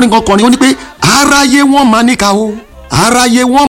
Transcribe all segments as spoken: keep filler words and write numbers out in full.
nǹkan kan ni ó ní pé aráyé wọ́n máa níkà o aráyé wọ́n.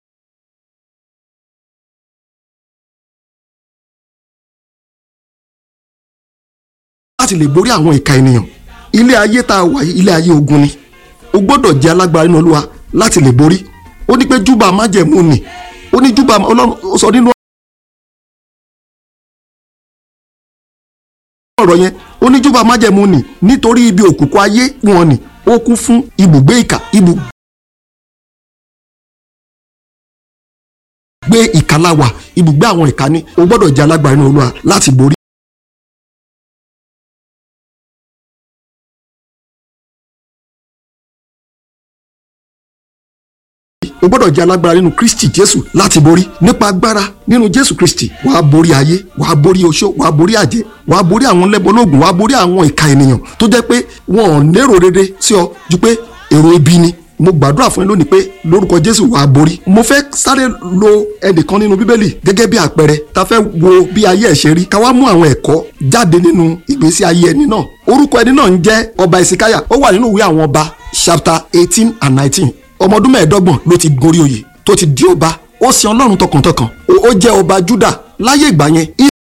láti lè borí àwọn ìka ènìyàn, ilé ayé tá a wà yìí ilé ayé ogun ni, o gbọ́dọ̀ jẹ́ alágbára nínú Olúwa láti lè borí. Ó ní pé júbà májẹ̀mú ni, ó ní júbà Ọlọ́run ó sọ nínú ọ̀rọ̀ yẹn, ó ní júbà májẹ̀mú ni nítorí ibi òkùnkùn ayé wọn ni ó kún fún ibùgbé ìkà ibùgbé ìkàláwà ibùgbé àwọn ìkà ni. O gbọ́dọ̀ jẹ́ alágbára nínú Olúwa láti borí. O gbọ́dọ̀ jẹ́ alágbára nínú Kristi Jésù láti borí. Nípa agbára nínú Jésù Kristi wàá borí ayé, wàá borí oṣó, wàá borí àjẹ́, wàá borí àwọn lẹ́bọ̀lógún, wàá borí àwọn ìka ènìyàn tó jẹ́ pé wọn ò nérò rere sí ọ ju pé èrò ibi ni. Mo gbàdúrà fún ẹ lónìí pé lórúkọ Jésù wàá borí. Mo fẹ́ sáré lo ẹnìkan nínú Bíbélì gẹ́gẹ́ bí àpẹẹrẹ tá fẹ́ wo bí ayé ẹ̀ ṣe rí, ká wá mú àwọn ẹ̀kọ́ jáde nínú ìgbésí ayé ẹni náà. Orúkọ ẹni náà ń jẹ́ ọba Hesekiah. Ó wà nínú ìwé àwọn ọba chapter eighteen and nineteen. Ọmọ ọdún mẹ́ẹ̀ẹ́dọ́gbọ̀n ló ti gorí oyè tó ti di ọba. Ó sin Ọlọ́run tọkàntọkàn. Ó jẹ́ ọba Júdà láyé ìgbà yẹn.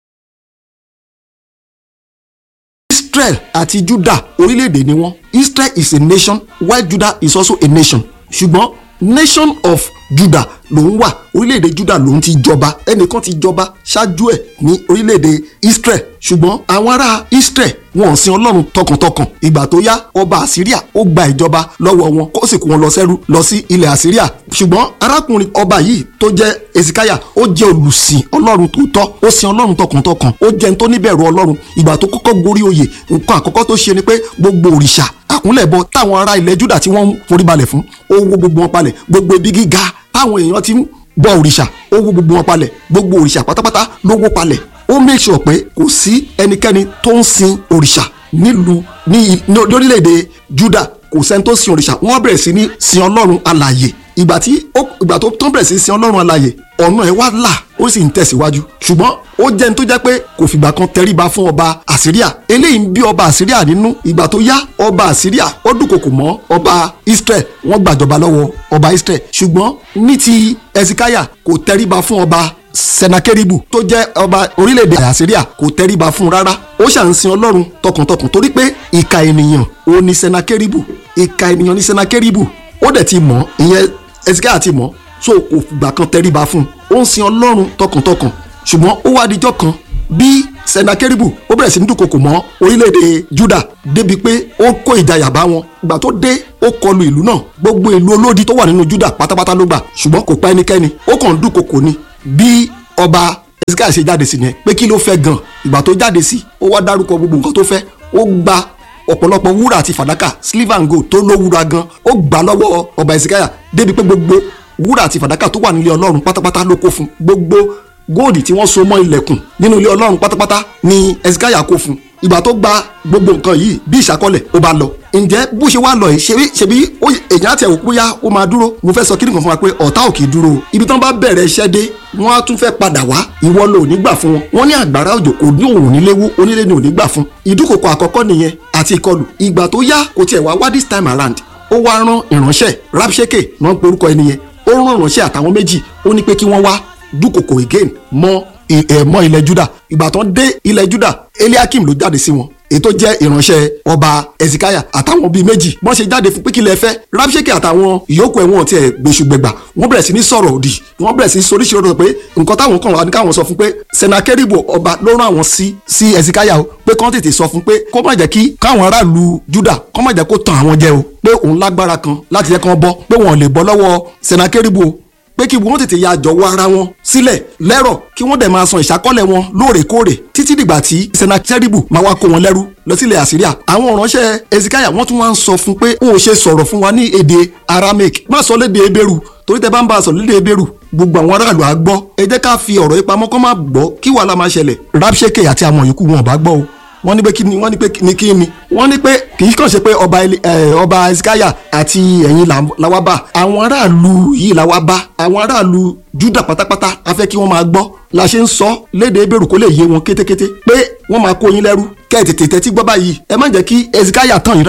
Israel àti Judah orílẹ̀-èdè ni wọ́n. Israel is a nation while Judah is also a nation. Ṣùgbọ́n nation of Judah lòun wà, orílẹ̀-èdè Judah lòun ti jọba. Ẹnìkan ti jọba ṣáájú ẹ̀ ní orílẹ̀-èdè Israel. Ṣùgbọ́n àwọn ará Israel wọn ò sin Ọlọ́run tọkàntọkàn. Ìgbà tó yá ọba Assyria ó gba ìjọba lọ́wọ́ wọn kó sì kó wọn lọ sẹ́rú lọ sí ilẹ̀ Assyria. Ṣùgbọ́n arákùnrin ọba yìí tó jẹ́ Hesekiah ó jẹ́ olùsìn Ọlọ́run tòótọ́, ó sin Ọlọ́run tọkàntọkàn, ó jẹ́ ẹni tó níbẹ̀rù Ọlọ́run. Ìgbà tó kọ́kọ́ gorí oyè nǹkan àkọ́kọ́ tó ṣe ni pé gbogbo òrìṣà àkúnlẹ̀bọ táwọn ará ilẹ̀ Judah tí wọ́n ń foríbalẹ̀ fún ó wó gbogbo wọn palẹ̀. Gbogbo ibi gíga táwọn èèyàn ti ń bọ òrìṣà ó wó gbogbo wọn palẹ̀. Gbogbo òrìṣà pátápátá ló wó palẹ̀. Ó make sure pé kò sí ẹnikẹ́ni tó ń sin òrìṣà nílùú ní lórílẹ̀‐èdè Judah, kò sẹ́ni tó sin òrìṣà. Wọ́n bẹ̀rẹ̀ sí ní sin Ọlọ́run alààyè. Ìgbà tí ìgbà tó tán bẹ̀rẹ̀ sí sin Ọlọ́run alààyè ọ̀nà ẹ̀ wá là ó sì ń tẹ̀síwájú. Ṣùgbọ́n ó jẹ́ ní tó jẹ́ pé kò fìgbà kan tẹríba fún ọba Assyria. Eléyìí ń bí ọba Assyria nínú. Ìgbà tó yá ọba Assyria ó dúnkokò mọ́ ọba Israel, wọ́n gbàjọba lọ́wọ́ ọba Israel. Ṣùgbọ́n ní ti Hesekiah kò tẹríba fún ọba Senakeribu tó jẹ́ ọba orílẹ̀-èdè Assyria, kò tẹríba fún rárá. Ó ṣà ń sin Ọlọ́run tọkàntọkàn torí pé ìka ènìyàn ó ní Senakeribu, ìka ènìyàn ní Senakeribu. Ó dẹ̀ ti mọ̀, ìyẹn Hesekiah ti mọ̀, so kò fìgbà kan tẹríba fún. Ó ń sin Ọlọ́run tọkàntọkàn. Ṣùgbọ́n ó wá dijọ́ kan bí Senakeribu ó bẹ̀rẹ̀ sí ní dúnkokò mọ́ orílẹ̀-èdè Judah débi pé ó kó ìjayà bá wọn. Ìgbà tó dé ó kọlu ìlú náà, gbogbo ìlú olódi tó wà nínú Judah pátápátá ló gbà. Ṣùgbọ́n kò pa ẹnikẹ́ni, ó kàn dúnkokò ni. Bí ọba Hesekiah ṣe jáde sí ni pé kí ló fẹ́ gan. Ìgbà tó jáde sí ó wá dárúkọ gbogbo nǹkan tó fẹ́. Ó gba ọ̀pọ̀lọpọ̀ wúrà àti fàdákà silver and gold tó lówúra gan, ó gbà lọ́wọ́ ọba Hesekiah débi pé gbogbo wúrà àti fàdákà tó wà nílé Ọlọ́run pátápátá ló kó fún. Gbogbo góòdì tí wọ́n so mọ́ ilẹ̀kùn nínú ilé Ọlọ́run pátápátá ni Hesekiah kó fún. Ìgbà tó gba gbogbo nǹkan yìí bí ìṣàkọlẹ̀ ó bá lọ. Ǹjẹ́ bó ṣe wá lọ ẹ̀ ṣebí ṣebí èèyàn àti ẹ̀wò bóyá ó máa dúró. Mo fẹ́ sọ kíni kan fún wa pé ọ̀tá ò kì í dúró. Ibi tán bá bẹ̀rẹ̀ iṣẹ́ dé wọ́n á tún fẹ́ padà wá. Ìwọ ló ní gbà fún wọn. Wọ́n ní àgbàrá òjò kò ní òun nílé wó, onílé ni ò ní gbà fún. Ìdúkokò àkọ́kọ́ nìyẹn àti ìkọlù. Ìgbà tó yá kò tiẹ̀ wá wá this time around. Ó wá rán ìránṣẹ́ Rabshakeh náà pe orúkọ ẹni yẹn. Ó rán ìránṣẹ́ àtàwọn méjì ó ní pé kí wọ́n wá dúkokò again mọ́ mọ́ ilẹ̀ Judah. Ìgbà tán dé ilẹ̀ Judah Eliakim ló jáde sí wọn, èyí tó jẹ́ ìránṣẹ́ ọba Hesekiah àtàwọn bíi méjì. Wọ́n ṣe jáde fún pé kí lẹ fẹ́. Rabshakeh àtàwọn ìyókù ẹ̀wọ̀n tiẹ̀ gbèsùgbẹ̀gbà wọ́n bẹ̀rẹ̀ sí ní sọ̀rọ̀ òdì, wọ́n bẹ̀rẹ̀ sí ní soríṣiríṣi ọ̀rọ̀ pé nǹkan táwọn kan wà ní káwọn sọ fún pé Senakeribu ọba ló rán àwọn sí sí Hesekiah o pé kán tètè sọ fún pé kó má jẹ́ kí káwọn aráàlú Judah kó má jẹ́ kó tàn àwọn jẹ o, pé òun lágbára kan láti jẹ́ kán bọ́, pé wọn ò lè bọ́ lọ́wọ́ Senakeribu o, pé kí wọ́n tètè ya jọ̀wọ́ ara wọn sílẹ̀ lẹ́rọ̀ kí wọ́n dẹ̀ máa san ìṣákọ́lẹ̀ wọn lóòrèkóòrè títí dìgbà tí Senakeribu máa wá kó wọn lẹ́rú lọ sílẹ̀ Assyria. Àwọn ìránṣẹ́ Hesekiah wọ́n tún wá ń sọ fún pé ó ṣe sọ̀rọ̀ fún wa ní èdè Aramaic, má sọ lédè Hébérù torí tẹ bá ń bá a sọ lédè Hébérù gbogbo àwọn aráàlú á gbọ́. Ẹ jẹ́ ká fi ọ̀rọ̀ ìpamọ́ kó má gbọ́ kí wàhálà máa ṣẹlẹ̀. Rabshakeh àti àwọn yòókù wọn ò bá gbọ́ o. Wọ́n ní pé kí ni wọ́n ní pé ní kí ni wọ́n ní pé kì í kàn ṣe pé ọba ọba Hesekiah àti ẹ̀yin làwa bá, àwọn aráàlú yìí làwa bá, àwọn aráàlú Judah pátápátá a fẹ́ kí wọ́n máa gbọ́ la ṣe ń sọ lédè Hébérù kó lè yé wọn kétékété pé wọ́n máa kó yín lẹ́rú kẹ́ ẹ̀ tètè tẹ́tí gbọ́ báyìí. Ẹ má jẹ́ kí Hesekiah tàn yín rárá,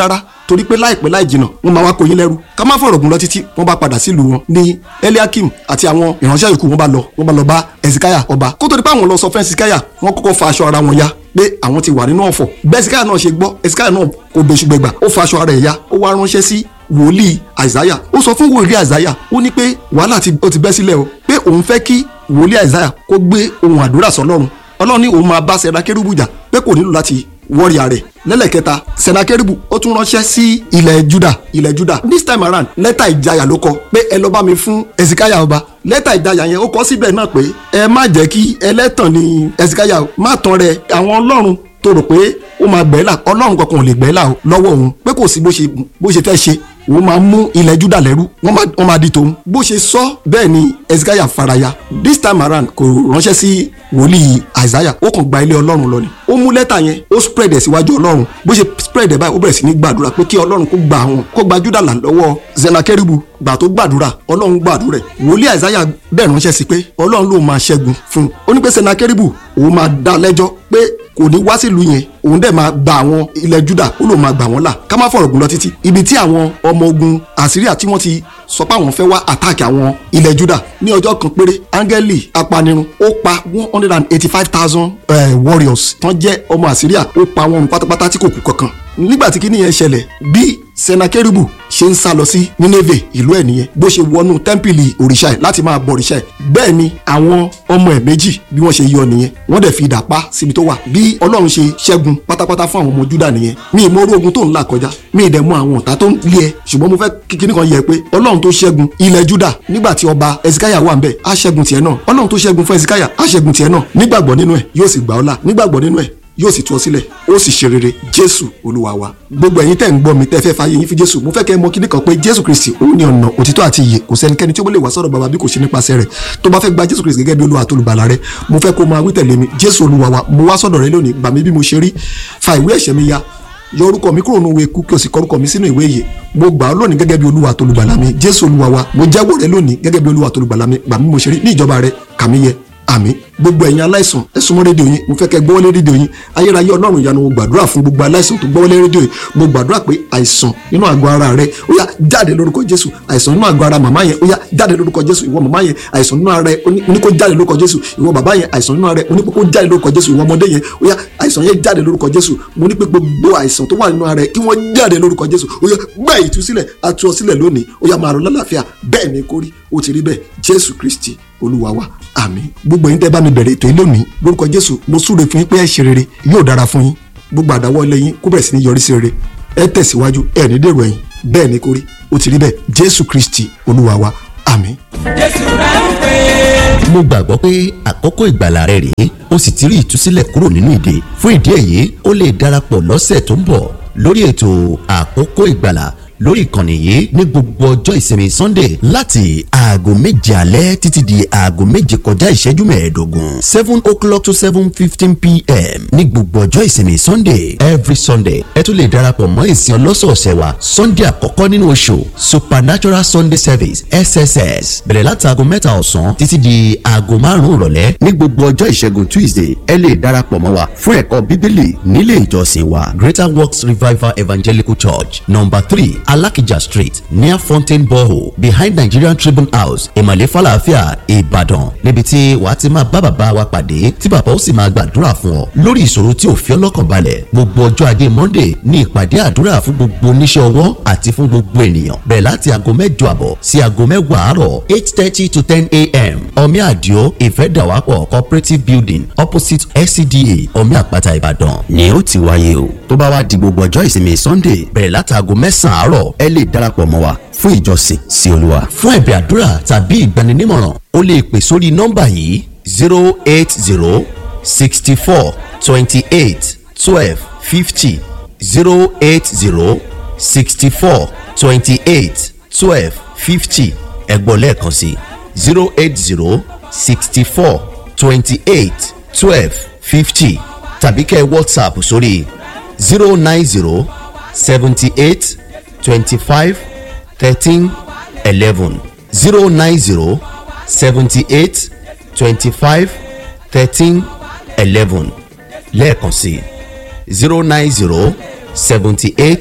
torí pé láìpẹ́ láì jìnnà wọ́n máa wá kó yín lẹ́rú. ká má fọ̀rọ̀ gùn lọ títí wọ́n bá padà sílùú wọn ní Eliakim àti àwọn ìránṣẹ́ yòókù wọ́n bá lọ wọ́n bá lọ bá Hezekiah ọba. kó tó di pé àwọn lọ sọ fún Hezekiah wọ́n kọ́kọ́ fa aṣọ ara wọn ya pé àwọn ti wà nínú ọ̀fọ̀. bẹ́ẹ̀ Hezekiah náà ṣe gbọ́ Hezekiah náà kò bẹ́sùgbẹ́gbà ó fa aṣọ ara ẹ̀ ya ó wá ránṣẹ́ sí wòlíì Isaiah. ó sọ fún wòlíì Isaiah ó ní pé wàhálà ó ti bẹ́ sílẹ̀ o pé òun fẹ́ kí wòlíì Isaiah kó gbé ohun àdúrà sọ́lọ́run. Ọlọ́run ní òun máa bá Sẹnákérúbù jà pé kò nílò láti wọ́ọ̀rìà rẹ̀. lẹ́lẹ̀kẹta Sẹnákérúbù ó tún ránṣẹ́ sí ilẹ̀ Juda ilẹ̀ Juda this time around lẹ́tà ìjayà ló kọ pé ẹ lọ bá mi fún Hezekiah ọba. lẹ́tà ìjayà yẹn ó kọ síbẹ̀ náà pé ẹ má jẹ́ kí ẹlẹ́tàn ní Hezekiah má tàn rẹ̀ àwọn ọlọ́run tó rò pé ó máa gbẹ́là ọlọ́run kankan ò lè gbẹ́là lọ́wọ́ òun pé kò sí bó ṣe fẹ́ ṣe òun máa mú ilẹ̀ Juda lẹ́rú wọ́n máa di tòun. bó ṣe sọ bẹ́ẹ̀ ni Hezekiah faraya this time around kò ránṣẹ́ sí wòlíì Isaiah ó kàn gba ilé ọlọ́run lọ ni. ó mú lẹ́tà yẹn ó spread ẹ̀ síwájú ọlọ́run bó ṣe spread ẹ̀ báyìí ó bẹ̀rẹ̀ sí ní gbàdúrà pé kí ọlọ́run kó gba àwọn kó gba Juda là lọ́wọ́ Sẹnákérúbù. gbà tó gbàdúrà ọlọ́run gbàdúrà ẹ̀ wòlíì Isaiah bẹ́ẹ̀ ránṣẹ́ sí pé ọlọ́run ló máa ṣẹ́gun fún un. ó ní pé Sẹnákérúbù òun máa dá lẹ́jọ́ pé kò ní wá sílùú yẹn òun dẹ̀ máa gba àwọn ilẹ̀ Juda ó lòun máa gbà wọ́n là. ká má fọ̀rọ̀ gùn lọ títí ibi tí àwọn ọmọ ogun Àsíríà tí wọ́n ti sọ pé àwọn fẹ́ wá àtàkì àwọn ilẹ̀ Juda ní ọjọ́ kan péré áńgẹ́lì apanirun ó pa one hundred and eighty five thousand warriors tán jẹ́ ọmọ Àsíríà ó pa wọn pátápátá tí kò kú kankan. nígbà tí kíní yẹn ṣẹlẹ̀ bí Sẹnákérúbù ṣe ń sá lọ sí Nínéfè ìlú ẹ̀ nìyẹn bó ṣe wọnú tẹ́ḿpìlì òrìṣà ẹ̀ láti máa bọ òrìṣà ẹ̀ bẹ́ẹ̀ ni àwọn ọmọ ẹ̀ méjì bí wọ́n ṣe yọ nìyẹn wọ́n dẹ̀ fi idà pa síbi tó wà bí Ọlọ́run ṣe ṣẹ́gun pátápátá fún àwọn ọmọ Júdà nìyẹn. mi ì mọ orú ogun tó ń là kọjá mi ì dẹ̀ mọ àwọn ọ̀tá tó ń lé ẹ ṣùgbọ́n mo fẹ́ kíní kan yẹ pé Ọlọ́run tó ṣẹ́gun ilẹ̀ Júdà nígbà tí ọba Hezekiah wà ń bẹ̀ á ṣẹ́gun tiẹ̀ náà Ọlọ́run tó ṣẹ́gun fún Hezekiah á ṣẹ́gun tiẹ̀ náà nígbàgbọ́ nínú ẹ̀ yóò sì gbà ọ́ là nígbàgbọ́ nínú ẹ̀ yóò sì tú ọ sílẹ̀ ó sì ṣe rere Jésù Olúwa wa. gbogbo ẹ̀yin tẹ́ ń gbọ́ mi tẹ́ fẹ́ fàyè yín fi Jésù mo fẹ́ kẹ́ ẹ mọ̀ kíní kan pé Jésù Kristi òun ni ọ̀nà òtítọ́ àti ìyè kò sẹ́nikẹ́ni tí ó lè wá sọ́dọ̀ bàbá bí kò ṣe nípasẹ̀ rẹ̀. tó bá fẹ́ gba Jésù Kristi gẹ́gẹ́ bí Olúwa àti olùgbàlà rẹ mo fẹ́ kó máa wí tẹ̀lé mi Jésù Olúwa wa mo wá sọ́dọ̀ rẹ lónìí gbà mí bí mo ṣe rí fa ìwé ẹ̀ṣẹ̀ mi ya yọ orúkọ mi kúrò nínú ìwé ikú kí o sì kọ orúkọ mi sínú ìwé ìyè mo gbà ọ́ lónìí gẹ́gẹ́ bí Olúwa àti olùgbàlà mi Jésù Olúwa wa mo jẹ́wọ́ rẹ lónìí gẹ́gẹ́ bí Olúwa àti olùgbàlà mi gbà mí mo ṣe rí ní ìjọba rẹ kà mí yẹ àmín. gbogbo ẹ̀yin aláìsàn ẹ súnmọ́ rédíò yín mo fẹ́ kẹ́ gbọ́wọ́lé rédíò yín ayérayé Ọlọ́run ìyanu mo gbàdúrà fún gbogbo aláìsàn tó gbọ́wọ́lé rédíò yìí mo gbàdúrà pé àìsàn nínú àgọ́ ara rẹ ó yá jáde lórúkọ Jésù àìsàn nínú àgọ́ ara màmá yẹn ó yá jáde lórúkọ Jésù ìwọ màmá yẹn àìsàn nínú ara rẹ ó ní kó jáde lórúkọ Jésù ìwọ bàbá yẹn àìsàn nínú ara rẹ ó ní kó jáde lórúkọ Jésù ìwọ ọmọdé yẹn ó yá àìsàn yẹn jáde lórúkọ Jésù mo ní pé gbogbo àìsàn tó wà nínú ara rẹ kí wọ́n jáde lórúkọ Jésù ó yá gbà ìtúsílẹ̀ àtú ọ sílẹ̀ lónìí ó yá máa rọ lálàáfíà bẹ́ẹ̀ ni kó rí ó ti rí bẹ́ẹ̀ Jésù Kristi Olúwa wa àmín. gbogbo yín tẹ́ bá mi bẹ̀rẹ̀ ètò yìí lónìí lórúkọ Jésù mo súre fún yín pé ẹ ṣe rere yóò dára fún yín gbogbo àdáwọ́lé yín kó bẹ̀rẹ̀ sí ní yọrí sí rere ẹ tẹ̀síwájú ẹ ní dèrò ẹ̀yìn bẹ́ẹ̀ ni kó rí ó ti rí bẹ́ẹ̀ Jésù Kristi Olúwa wa àmín. Jésù rẹ̀ ń pè. mo gbàgbọ́ pé àkókò ìgbàlà rẹ rèé o sì ti rí ìtúsílẹ̀ kúrò nínú ìdè fún ìdí èyí o lè darapọ̀ lọ́sẹ̀ tó ń bọ̀ lórí ètò àkókò ìgbàlà lórí ìkànnì yìí ní gbogbo ọjọ́ ìsinmi Sunday láti aago méje alẹ́ títí di aago méje kọjá ìṣẹ́jú mẹ́ẹ̀ẹ́dógún seven o'clock to seven fifteen pm ní gbogbo ọjọ́ ìsinmi Sunday every Sunday ẹ tún lè darapọ̀ mọ́ ìsìn ọlọ́sọ̀ọ̀sẹ̀ wa Sunday àkọ́kọ́ nínú oṣù Supernatural Sunday Service S S S bẹ̀rẹ̀ láti aago mẹ́ta ọ̀sán títí di aago márùn-ún ìrọ̀lẹ́ ní gbogbo ọjọ́ ìṣẹ́gun Tuesday ẹ lè darapọ̀ mọ́ wa fún ẹ̀kọ́ bíbélì nílé ìjọsìn wa Greater Works Revival Evangelical Church number three Alakija Street near Fountain Borehole behind Nigerian Tribune House Ìmàlẹ́ Falafia Ìbàdàn níbi tí wàá ti máa bá bàbá wa pàdé tí bàbá ó sì máa gbàdúrà fún ọ lórí ìṣòro tí ò fi ọlọ́kàn balẹ̀ gbogbo ọjọ́ ajé Monday ní ìpàdé àdúrà fún gbogbo oníṣẹ́ ọwọ́ àti fún gbogbo ènìyàn bẹ̀rẹ̀ láti aago mẹ́jọ àbọ̀ sí aago mẹ́wàá àárọ̀ eight thirty to ten a.m. Omi Àdìó Ìfẹ́dàwápọ̀ Cooperative Building opposite S C D A Omi Àpáta Ìbàdàn ni ó ti wáyé o tó bá wá di gbogbo ọjọ́ ìsinmi Sunday bẹ̀rẹ̀ láti aago mẹ́sàn-án àárọ̀ ẹ lè darapọ̀ mọ́ wa fún ìjọsìn sí Olúwa. fún ẹ̀bẹ̀ àdúrà tàbí ìgbaninímọ̀ràn o lè pè sórí nọ́mbà yìí zero eight zero sixty four twenty eight twelve fifty zero eight zero sixty four twenty eight twelve fifty ẹ̀gbọ́n lẹ́ẹ̀kan sí zero eight zero sixty four twenty eight twelve fifty tàbí kẹ́ WhatsApp sórí zero nine zero seventy eight twenty-five thirteen eleven zero nine zero seventy eight twenty-five thirteen eleven lẹ́ẹ̀kan sí zero nine zero seventy eight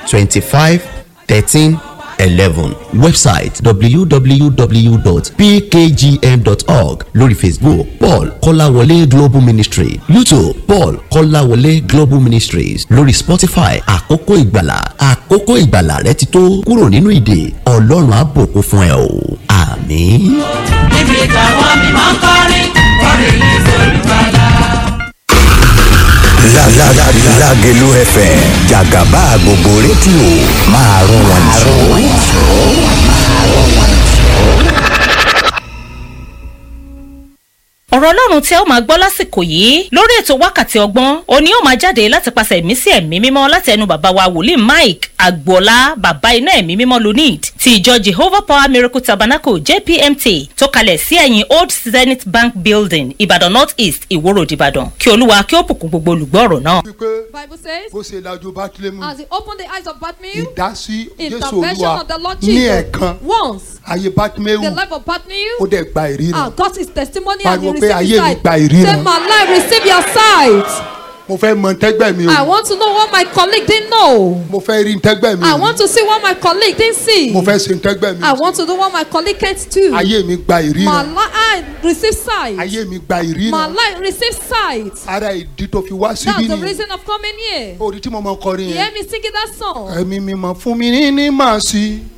twenty-five thirteen eleven website w w w dot p k g m dot org lórí Facebook Paul Kọ́láwọlé Global Ministry, YouTube Paul Kọ́láwọlé Global Ministries, lórí Spotify Àkókò Ìgbàlà. Àkókò Ìgbàlà rẹ ti tó, kúrò nínú ìdè, Ọlọ́run á bùkún fún ẹ o. Àmín. níbi táwọn mímọ́ kọrin kọrin yìí sólùgbàlà. La la la Lágelú F M Jàgàbá gbogbo rédíò máa rún wọn jù. ọ̀rọ̀ ọlọ́run tí ẹ ó máa gbọ́ lásìkò yìí lórí ètò wákàtí ọgbọ́n òní ó máa jáde láti pàṣẹ ẹ̀mí sí ẹ̀mí mímọ́ láti ẹnu bàbá wa wòlíì Mike Agboola bàbá iná ẹ̀mí mímọ́ lunid ti ìjọ Jehovah Power Miracle Tabernacle J P M T tó kalẹ̀ sí ẹ̀yìn Old Zenith Bank Building Ìbàdàn North East Ìwó Road Ìbàdàn. Kí Olúwa kí ó bùkún gbogbo olùgbọ́ ọ̀rọ̀ náà. Bible says, bó ṣe lajú Bátílémù, as he opened the eyes of Bartimaeus, ìdásí Jésù intervention Olúwa of the Lord ní Jesus, ẹ̀ẹ̀kan once ayé Bátílémù the life of Bartimaeus, ó dẹ̀ gba ìrírí. ah, got his testimony and he Pariwo pé received ayé his mi sight. gba ìrírí. Say, my life, receive your sight. Mo fẹ́ mọ tẹ́gbẹ́ mi o. I want to know what my colleague didn't know. Mo fẹ́ rí tẹ́gbẹ́ mi I o. want to see what my colleague didn't see. Mo fẹ́ ṣe tẹ́gbẹ́ mi I o. want to do what my colleague can't do. Ayé mi gba ìrírí. My life, I receive sight. Ayé mi gba ìrírí. My life, receive sight. Ara ìdí tó fi wá That's síbí the ni. reason of coming here. Orí tí mo máa kọrin You yẹn. hear me singing that song? Ẹ̀mí mi máa fún mi ní ní màá sí.